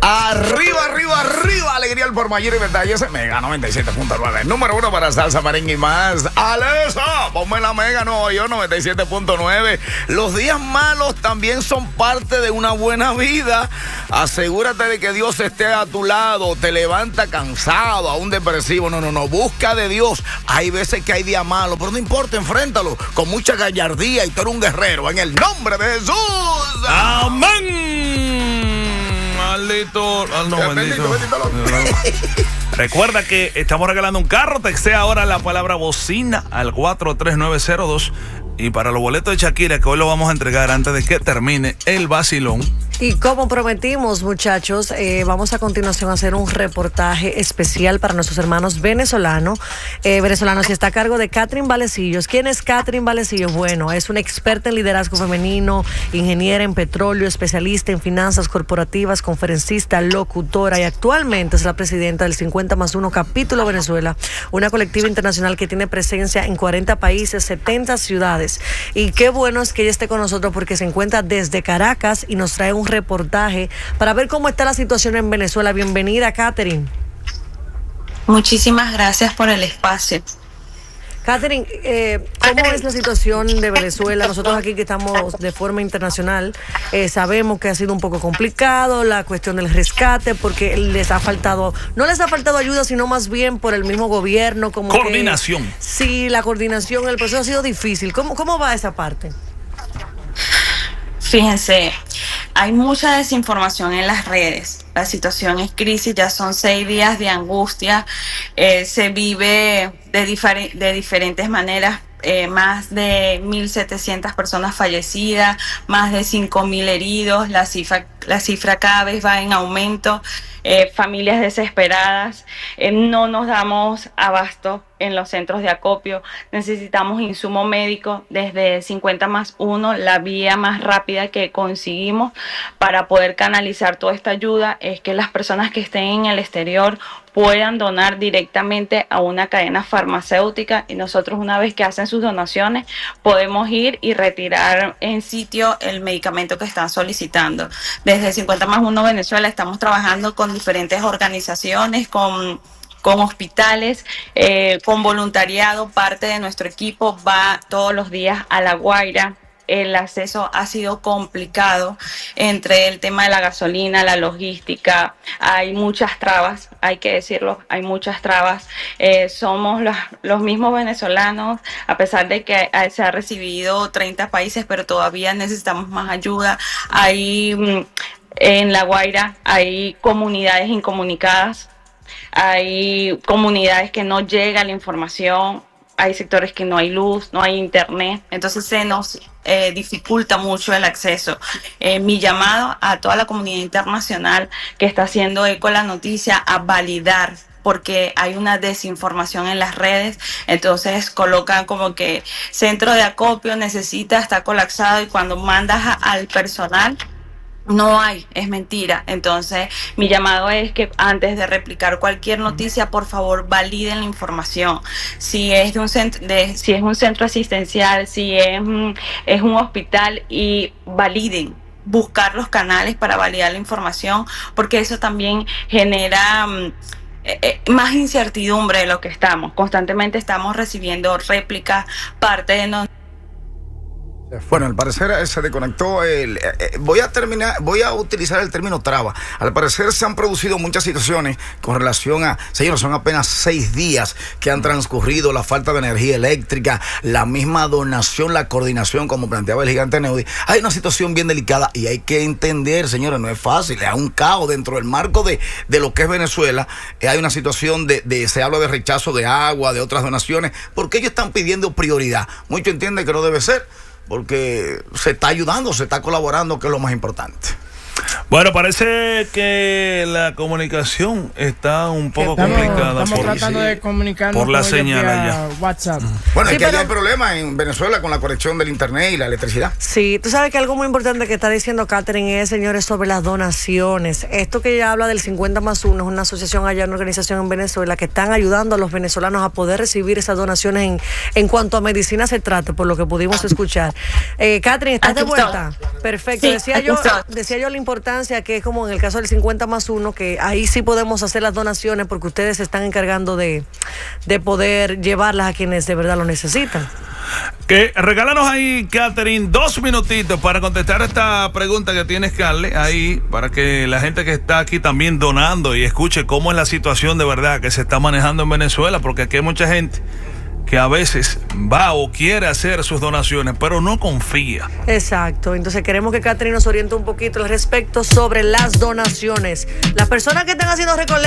Arriba, arriba, arriba. Alegría al por mayor y detalles. Mega 97.9. Número 1 para salsa, merengue y más. Alexa, ponme la Mega Nueva York 97.9. Los días malos también son parte de una buena vida. Asegúrate de que Dios esté a tu lado. Te levanta cansado, aún depresivo. No. Busca de Dios. Hay veces que hay días malos, pero no importa, enfréntalo con mucha gallardía y tú eres un guerrero. En el nombre de Jesús. Amén. Maldito. No, bendito. Recuerda que estamos regalando un carro. Textea ahora la palabra bocina al 43902. Y para los boletos de Shakira, que hoy lo vamos a entregar antes de que termine el vacilón. Y como prometimos, muchachos, vamos a continuación a hacer un reportaje especial para nuestros hermanos venezolanos. Y está a cargo de Catherine Valecillos. ¿Quién es Catherine Valecillos? Bueno, es una experta en liderazgo femenino, ingeniera en petróleo, especialista en finanzas corporativas, conferencista, locutora y actualmente es la presidenta del 50+1 Capítulo Venezuela, una colectiva internacional que tiene presencia en 40 países, 70 ciudades. Y qué bueno es que ella esté con nosotros porque se encuentra desde Caracas y nos trae un reportaje para ver cómo está la situación en Venezuela. Bienvenida, Catherine. Muchísimas gracias por el espacio. Catherine, ¿cómo es la situación de Venezuela? Nosotros aquí que estamos de forma internacional, sabemos que ha sido un poco complicado la cuestión del rescate porque no les ha faltado ayuda, sino más bien por el mismo gobierno. Como coordinación. Sí, la coordinación, el proceso ha sido difícil. ¿Cómo va esa parte? Fíjense, hay mucha desinformación en las redes. La situación es crisis, ya son 6 días de angustia. Se vive de diferentes maneras. Más de 1.700 personas fallecidas, más de 5.000 heridos. La cifra cada vez va en aumento. Familias desesperadas. No nos damos abasto en los centros de acopio. Necesitamos insumo médico desde 50+1, la vía más rápida que conseguimos para poder canalizar toda esta ayuda es que las personas que estén en el exterior puedan donar directamente a una cadena farmacéutica y nosotros, una vez que hacen sus donaciones, podemos ir y retirar en sitio el medicamento que están solicitando. Desde 50+1 Venezuela estamos trabajando con diferentes organizaciones, con hospitales, con voluntariado. Parte de nuestro equipo va todos los días a La Guaira. El acceso ha sido complicado entre el tema de la gasolina, la logística. Hay muchas trabas, hay que decirlo, hay muchas trabas. Somos los mismos venezolanos, a pesar de que se ha recibido 30 países, pero todavía necesitamos más ayuda. En La Guaira hay comunidades incomunicadas, hay comunidades que no llega la información. Hay sectores que no hay luz, no hay internet, entonces se nos dificulta mucho el acceso. Mi llamado a toda la comunidad internacional que está haciendo eco a la noticia a validar, porque hay una desinformación en las redes, entonces colocan como que centro de acopio necesita, está colapsado y cuando mandas al personal no hay, es mentira. Entonces mi llamado es que antes de replicar cualquier noticia, por favor validen la información. Si es de un centro, si es un centro asistencial, si es un hospital, y validen, buscar los canales para validar la información, porque eso también genera más incertidumbre de lo que estamos. Constantemente estamos recibiendo réplicas, parte de nosotros. Bueno, al parecer se desconectó. Voy a utilizar el término traba. Al parecer se han producido muchas situaciones con relación a, señores, son apenas 6 días que han transcurrido, la falta de energía eléctrica, la misma donación, la coordinación, como planteaba el gigante Neudi. Hay una situación bien delicada y hay que entender, señores, no es fácil, hay un caos dentro del marco de lo que es Venezuela. Hay una situación se habla de rechazo de agua, de otras donaciones, porque ellos están pidiendo prioridad. Muchos entienden que no debe ser, porque se está ayudando, se está colaborando, que es lo más importante. Bueno, parece que la comunicación está un poco complicada. Estamos tratando de comunicarnos por la señal allá. WhatsApp. Bueno, sí, es que hay problemas en Venezuela con la conexión del internet y la electricidad. Sí, tú sabes que algo muy importante que está diciendo Catherine es, señores, sobre las donaciones. Esto que ella habla del 50+1 es una asociación allá, una organización en Venezuela que están ayudando a los venezolanos a poder recibir esas donaciones en cuanto a medicina se trata, por lo que pudimos escuchar. Catherine, ¿estás de vuelta? Perfecto. Sí, decía yo la importancia instancia que es como en el caso del 50+1, que ahí sí podemos hacer las donaciones porque ustedes se están encargando de poder llevarlas a quienes de verdad lo necesitan. Que regálanos ahí, Catherine, 2 minutitos para contestar esta pregunta que tienes, Carle, ahí, para que la gente que está aquí también donando y escuche cómo es la situación de verdad que se está manejando en Venezuela, porque aquí hay mucha gente que a veces va o quiere hacer sus donaciones, pero no confía. Exacto, entonces queremos que Catherine nos oriente un poquito al respecto sobre las donaciones. Las personas que están haciendo recolectas